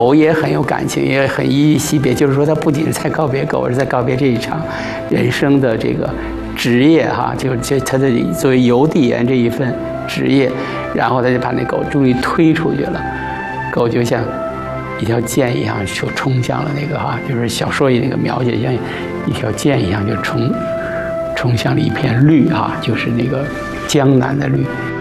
狗也很有感情，也很依依惜别。就是说，它不仅是在告别狗，而是在告别这一场人生的这个职业哈，就它的作为邮递员这一份职业。然后他就把那狗终于推出去了，狗就像一条箭一样就冲向了那个哈，就是小说里那个描写，像一条箭一样就冲向了一片绿哈，就是那个江南的绿。